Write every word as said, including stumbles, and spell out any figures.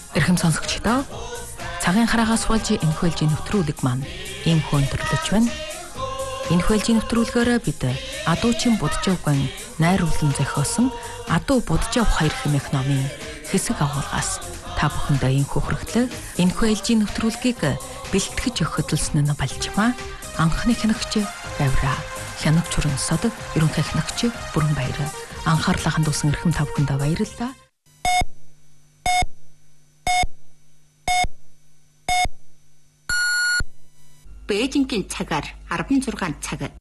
Эрхэм сонсогчдоо цагийн хараагаас болж энэхүү ээлжийн нэвтрүүлэг маань ийм хүн төрлөж байна. Энэхүү ээлжийн нэвтрүүлгээр бид Адуучин Будажавгын найруулан зохиосон Адуу Будажав хоёр хэмээх номын хэсэг агуулгаас та бүхэндээ энэхүү хүргэлээ. Энэхүү ээлжийн нэвтрүүлгийг бэлтгэж өгөхөдөлсөн нь Балжмаа, анхны хянагч Авира, хянагч Урансод, ерөнхий хянагч Бүрэнбаяр. Анхаарлаа хандуулсан эрхэм та бүхэндээ баярлалаа. Бээжингийн цагаар арван зургаан цаг.